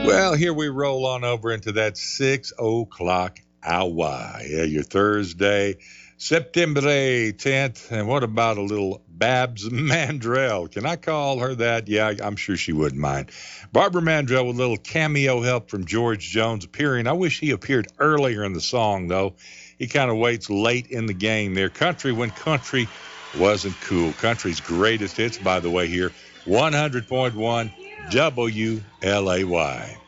Well, here we roll on over into that 6 o'clock hour. Yeah, your Thursday, September 10th. And what about a little Babs Mandrell? Can I call her that? Yeah, I'm sure she wouldn't mind. Barbara Mandrell with a little cameo help from George Jones appearing. I wish he appeared earlier in the song, though. He kind of waits late in the game there. Country when country wasn't cool. Country's greatest hits, by the way, here 100.1 WLAY.